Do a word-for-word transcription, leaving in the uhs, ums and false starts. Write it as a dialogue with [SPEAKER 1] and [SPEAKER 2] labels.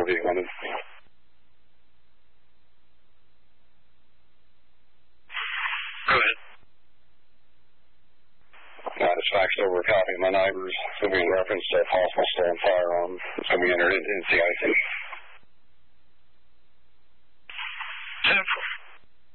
[SPEAKER 1] whenever you wanted.
[SPEAKER 2] Go ahead.
[SPEAKER 1] I just faxed over a copy of my neighbor's. It's going to be in reference to a possible stolen firearm. It's going to be entered into N C I C.